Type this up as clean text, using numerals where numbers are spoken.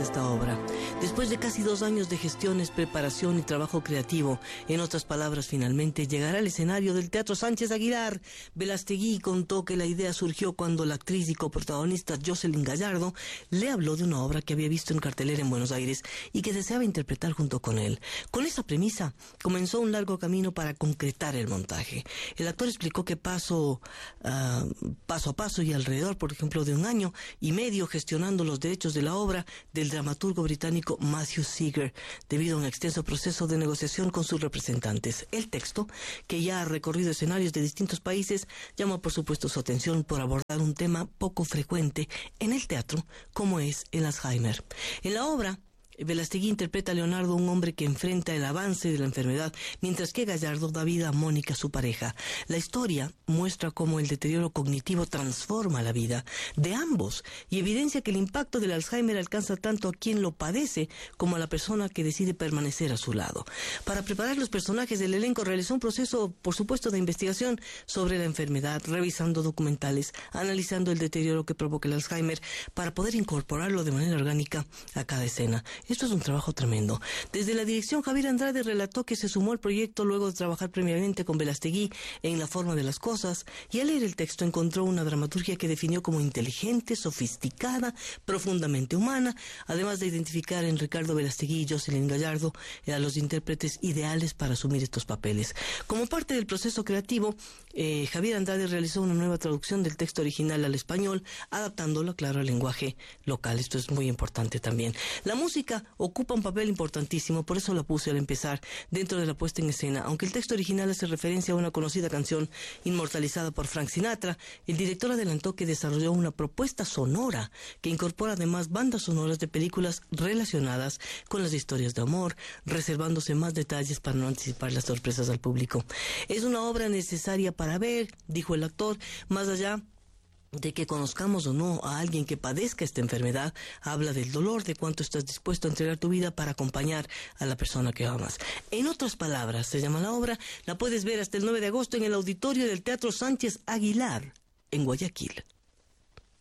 esta obra. Después de casi 2 años de gestiones, preparación y trabajo creativo, en otras palabras, finalmente llegará al escenario del Teatro Sánchez Aguilar. Velastegui contó que la idea surgió cuando la actriz y coprotagonista Jocelyn Gallardo le habló de una obra que había visto en cartelera en Buenos Aires y que deseaba interpretar junto con él. Con esa premisa comenzó un largo camino para concretar el montaje. El actor explicó que paso a paso y alrededor, por ejemplo, de 1 año y medio gestionando los derechos de la obra del dramaturgo británico Matthew Seeger, debido a un extenso proceso de negociación con sus representantes. El texto, que ya ha recorrido escenarios de distintos países, llama por supuesto su atención por abordar un tema poco frecuente en el teatro, como es el Alzheimer. En la obra, Velastegui interpreta a Leonardo, un hombre que enfrenta el avance de la enfermedad, mientras que Gallardo da vida a Mónica, su pareja. La historia muestra cómo el deterioro cognitivo transforma la vida de ambos y evidencia que el impacto del Alzheimer alcanza tanto a quien lo padece como a la persona que decide permanecer a su lado. Para preparar los personajes, del elenco realizó un proceso, por supuesto, de investigación sobre la enfermedad, revisando documentales, analizando el deterioro que provoca el Alzheimer, para poder incorporarlo de manera orgánica a cada escena. Esto es un trabajo tremendo. Desde la dirección, Javier Andrade relató que se sumó al proyecto luego de trabajar previamente con Velastegui en La forma de las cosas, y al leer el texto encontró una dramaturgia que definió como inteligente, sofisticada, profundamente humana, además de identificar en Ricardo Velastegui y Jocelyn Gallardo a los intérpretes ideales para asumir estos papeles. Como parte del proceso creativo, Javier Andrade realizó una nueva traducción del texto original al español, adaptándolo, claro, al lenguaje local. Esto es muy importante también. La música ocupa un papel importantísimo, por eso la puse al empezar dentro de la puesta en escena. Aunque el texto original hace referencia a una conocida canción inmortalizada por Frank Sinatra, el director adelantó que desarrolló una propuesta sonora que incorpora además bandas sonoras de películas relacionadas con las historias de amor, reservándose más detalles para no anticipar las sorpresas al público. Es una obra necesaria para ver, dijo el actor, más allá de que conozcamos o no a alguien que padezca esta enfermedad. Habla del dolor, de cuánto estás dispuesto a entregar tu vida para acompañar a la persona que amas. En otras palabras, se llama la obra. La puedes ver hasta el 9 de agosto en el auditorio del Teatro Sánchez Aguilar, en Guayaquil.